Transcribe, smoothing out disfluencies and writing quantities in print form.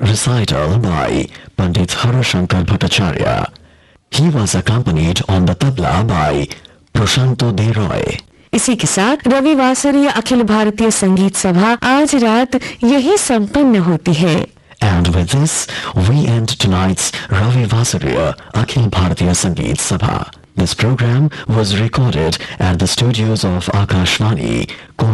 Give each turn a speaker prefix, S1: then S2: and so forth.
S1: recital by Pandit Harashankar Bhattacharya. He was accompanied on the tabla by Prashanto De Roy.
S2: इसी के साथ रविवासरीय अखिल भारतीय संगीत सभा आज रात यही संपन्न होती है.
S1: And with this, we end tonight's Ravi Vasariya Akhil Bharatiya Sangeet Sabha. This program was recorded at the studios of Akashvani,